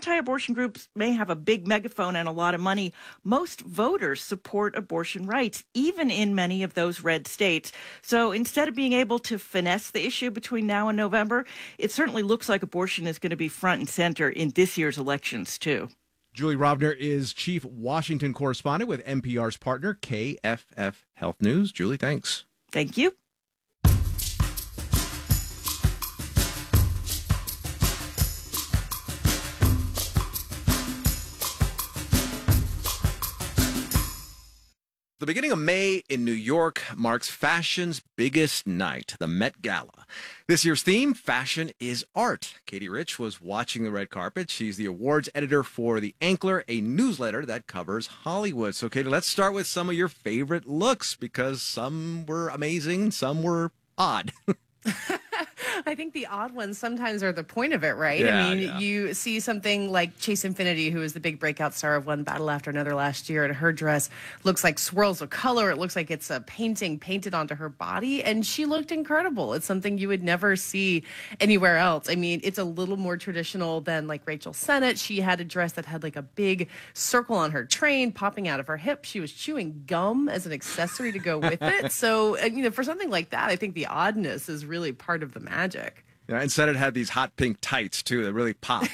anti-abortion groups may have a big megaphone and a lot of money, most voters support abortion rights, even in many of those red states. So instead of being able to finesse the issue between now and November, it certainly looks like abortion is going to be front and center in this year's elections, too. Julie Rovner is chief Washington correspondent with NPR's partner, KFF Health News. Julie, thanks. Thank you. The beginning of May in New York marks fashion's biggest night, the Met Gala. This year's theme, fashion is art. Katie Rich was watching the red carpet. She's the awards editor for The Ankler, a newsletter that covers Hollywood. So, Katie, let's start with some of your favorite looks, because some were amazing, some were odd. I think the odd ones sometimes are the point of it, right? Yeah, I mean, you see something like Chase Infinity, who was the big breakout star of One Battle After Another last year, and her dress looks like swirls of color. It looks like it's a painting painted onto her body, and she looked incredible. It's something you would never see anywhere else. I mean, it's a little more traditional than like Rachel Sennett. She had a dress that had like a big circle on her train popping out of her hip. She was chewing gum as an accessory to go with it. So, for something like that, I think the oddness is really part of the magic. Yeah, and Sennett had these hot pink tights, too, that really popped.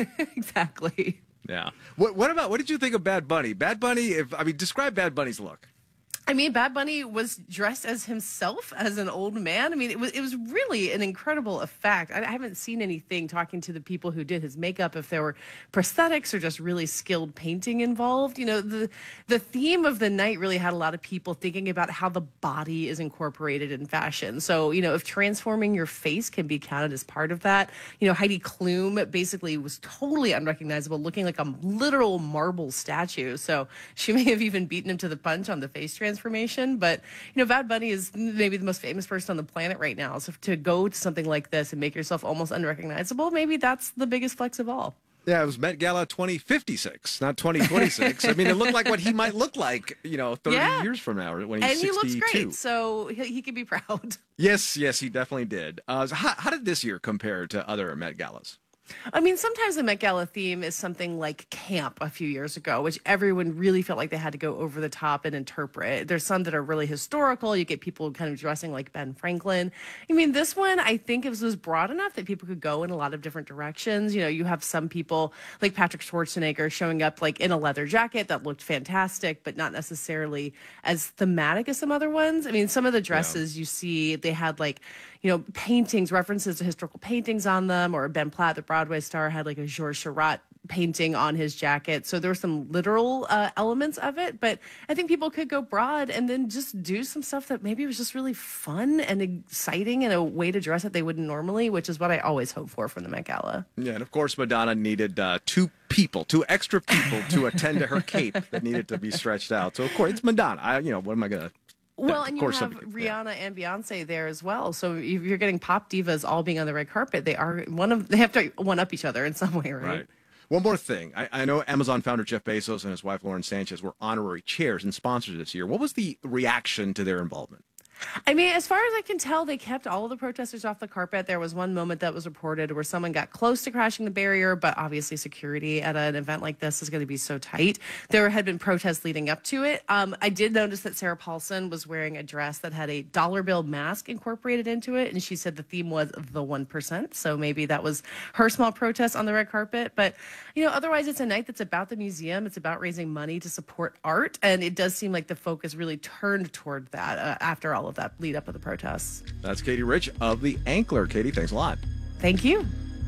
Exactly. Yeah. What did you think of Bad Bunny? Bad Bunny, describe Bad Bunny's look. I mean, Bad Bunny was dressed as himself, as an old man. I mean, it was really an incredible effect. I haven't seen anything talking to the people who did his makeup, if there were prosthetics or just really skilled painting involved. The theme of the night really had a lot of people thinking about how the body is incorporated in fashion. So, if transforming your face can be counted as part of that, Heidi Klum basically was totally unrecognizable, looking like a literal marble statue. So she may have even beaten him to the punch on the face transformation. But, Bad Bunny is maybe the most famous person on the planet right now. So to go to something like this and make yourself almost unrecognizable, maybe that's the biggest flex of all. Yeah, it was Met Gala 2056, not 2026. I mean, it looked like what he might look like, 30 years from now when he's 62. And he looks great, so he can be proud. Yes, he definitely did. So how did this year compare to other Met Galas? I mean, sometimes the Met Gala theme is something like camp a few years ago, which everyone really felt like they had to go over the top and interpret. There's some that are really historical. You get people kind of dressing like Ben Franklin. I mean, this one, I think it was broad enough that people could go in a lot of different directions. You have some people like Patrick Schwarzenegger showing up like in a leather jacket that looked fantastic, but not necessarily as thematic as some other ones. I mean, some of the dresses you see, they had like, paintings, references to historical paintings on them, or Ben Platt, the Broadway star, had like a Georges Seurat painting on his jacket. So there were some literal elements of it, but I think people could go broad and then just do some stuff that maybe was just really fun and exciting and a way to dress that they wouldn't normally, which is what I always hope for from the Met Gala. Yeah, and of course Madonna needed two extra people to attend to her cape that needed to be stretched out. So of course it's Madonna. What am I going to... Well, and you have Rihanna and Beyonce there as well. So if you're getting pop divas all being on the red carpet, they have to one up each other in some way, right? One more thing. I know Amazon founder Jeff Bezos and his wife Lauren Sanchez were honorary chairs and sponsors this year. What was the reaction to their involvement? I mean, as far as I can tell, they kept all of the protesters off the carpet. There was one moment that was reported where someone got close to crashing the barrier, but obviously security at an event like this is going to be so tight. There had been protests leading up to it. I did notice that Sarah Paulson was wearing a dress that had a dollar bill mask incorporated into it, and she said the theme was the 1%. So maybe that was her small protest on the red carpet. But, otherwise it's a night that's about the museum. It's about raising money to support art, and it does seem like the focus really turned toward that after all of that lead up of the protests. That's Katie Rich of The Ankler. Katie, thanks a lot. Thank you.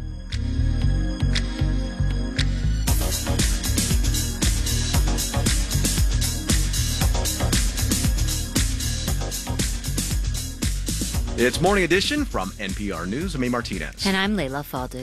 It's Morning Edition from NPR News. I'm A. Martinez. And I'm Layla Falded.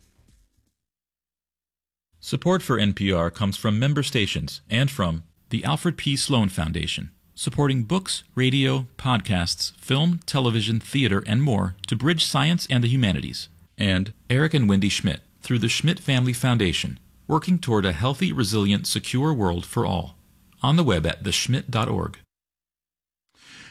Support for NPR comes from member stations and from the Alfred P. Sloan Foundation, supporting books, radio, podcasts, film, television, theater, and more to bridge science and the humanities. And Eric and Wendy Schmidt, through the Schmidt Family Foundation, working toward a healthy, resilient, secure world for all. On the web at theschmidt.org.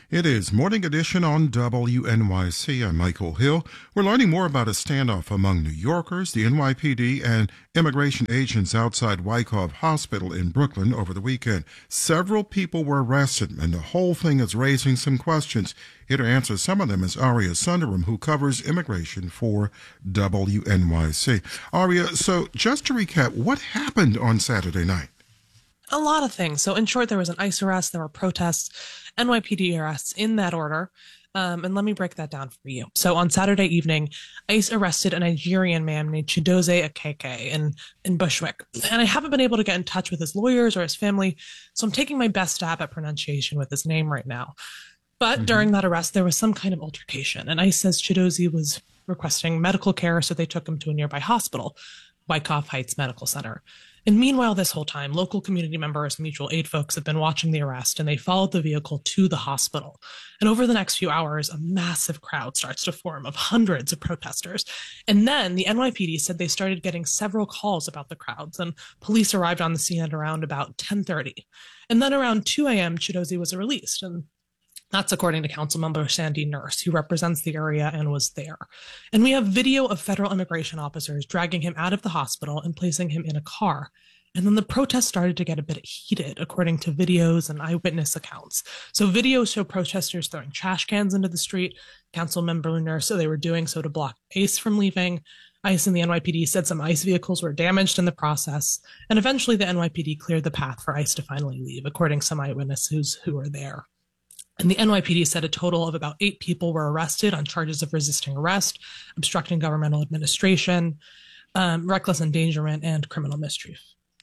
It is Morning Edition on WNYC. I'm Michael Hill. We're learning more about a standoff among New Yorkers, the NYPD, and immigration agents outside Wyckoff Hospital in Brooklyn over the weekend. Several people were arrested, and the whole thing is raising some questions. Here to answer some of them is Aria Sundaram, who covers immigration for WNYC. Aria, so just to recap, what happened on Saturday night? A lot of things. So in short, there was an ICE arrest, there were protests, NYPD arrests in that order. And let me break that down for you. So on Saturday evening, ICE arrested a Nigerian man named Chidozie Okeke in Bushwick. And I haven't been able to get in touch with his lawyers or his family, so I'm taking my best stab at pronunciation with his name right now. But during that arrest, there was some kind of altercation. And ICE says Chidozie was requesting medical care, so they took him to a nearby hospital, Wyckoff Heights Medical Center. And meanwhile, this whole time, local community members, mutual aid folks have been watching the arrest, and they followed the vehicle to the hospital. And over the next few hours, a massive crowd starts to form of hundreds of protesters. And then the NYPD said they started getting several calls about the crowds, and police arrived on the scene at around about 10:30. And then around 2 a.m., Chidozie was released. And that's according to Councilmember Sandy Nurse, who represents the area and was there. And we have video of federal immigration officers dragging him out of the hospital and placing him in a car. And then the protests started to get a bit heated, according to videos and eyewitness accounts. So videos show protesters throwing trash cans into the street. Councilmember Nurse said they were doing so to block ICE from leaving. ICE and the NYPD said some ICE vehicles were damaged in the process. And eventually the NYPD cleared the path for ICE to finally leave, according to some eyewitnesses who were there. And the NYPD said a total of about 8 people were arrested on charges of resisting arrest, obstructing governmental administration, reckless endangerment, and criminal mischief.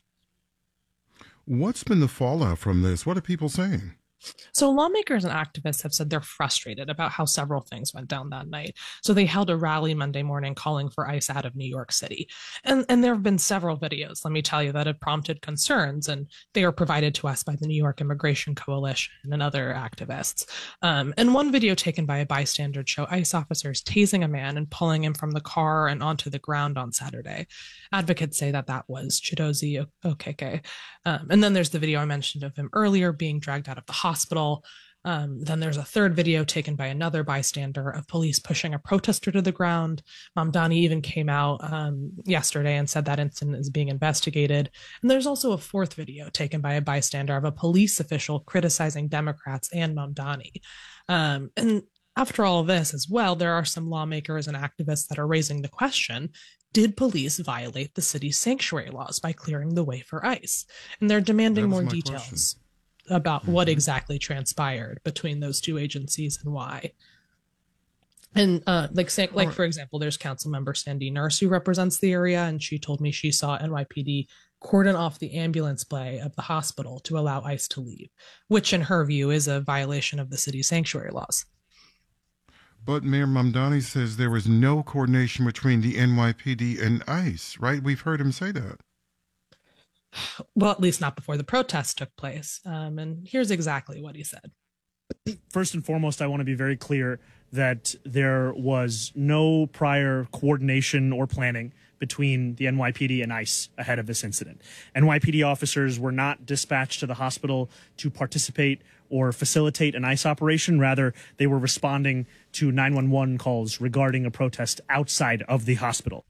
What's been the fallout from this? What are people saying? So lawmakers and activists have said they're frustrated about how several things went down that night. So they held a rally Monday morning calling for ICE out of New York City. And there have been several videos, let me tell you, that have prompted concerns, and they are provided to us by the New York Immigration Coalition and other activists. And one video taken by a bystander showed ICE officers tasing a man and pulling him from the car and onto the ground on Saturday. Advocates say that that was Chidozie Okeke. And then there's the video I mentioned of him earlier being dragged out of the hospital. Then there's a third video taken by another bystander of police pushing a protester to the ground. Mamdani even came out yesterday and said that incident is being investigated. And there's also a fourth video taken by a bystander of a police official criticizing Democrats and Mamdani. And after all of this as well, there are some lawmakers and activists that are raising the question, did police violate the city's sanctuary laws by clearing the way for ICE? And they're demanding more details about what exactly transpired between those two agencies and why. And for example, there's Councilmember Sandy Nurse, who represents the area, and she told me she saw NYPD cordon off the ambulance bay of the hospital to allow ICE to leave, which in her view is a violation of the city's sanctuary laws. But Mayor Mamdani says there was no coordination between the NYPD and ICE, right? We've heard him say that. Well, at least not before the protests took place. And here's exactly what he said. First and foremost, I want to be very clear that there was no prior coordination or planning between the NYPD and ICE ahead of this incident. NYPD officers were not dispatched to the hospital to participate or facilitate an ICE operation. Rather, they were responding to 911 calls regarding a protest outside of the hospital.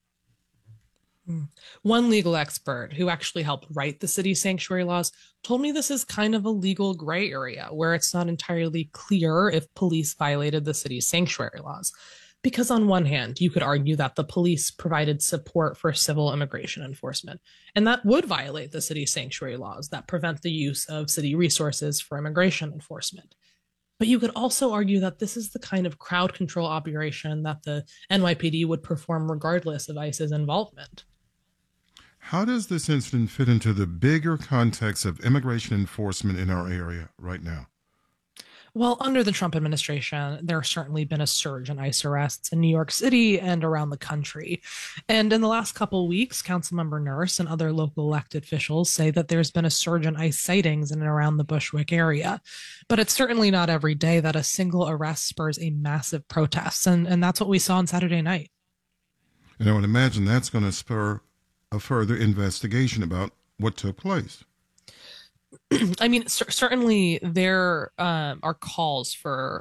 One legal expert who actually helped write the city's sanctuary laws told me this is kind of a legal gray area where it's not entirely clear if police violated the city's sanctuary laws. Because on one hand, you could argue that the police provided support for civil immigration enforcement, and that would violate the city's sanctuary laws that prevent the use of city resources for immigration enforcement. But you could also argue that this is the kind of crowd control operation that the NYPD would perform regardless of ICE's involvement. How does this incident fit into the bigger context of immigration enforcement in our area right now? Well, under the Trump administration, there's certainly been a surge in ICE arrests in New York City and around the country. And in the last couple of weeks, Councilmember Nurse and other local elected officials say that there's been a surge in ICE sightings in and around the Bushwick area. But it's certainly not every day that a single arrest spurs a massive protest. And that's what we saw on Saturday night. And I would imagine that's going to spur a further investigation about what took place. I mean, certainly there are calls for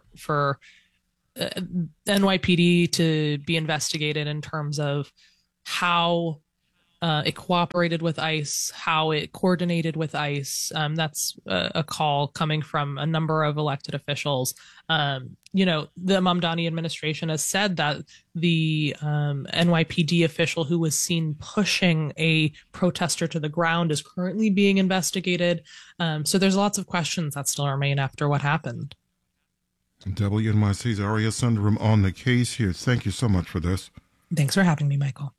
NYPD to be investigated in terms of how it cooperated with ICE, how it coordinated with ICE. That's a call coming from a number of elected officials. The Mamdani administration has said that the NYPD official who was seen pushing a protester to the ground is currently being investigated. So there's lots of questions that still remain after what happened. WNYC's Aria Sundaram on the case here. Thank you so much for this. Thanks for having me, Michael.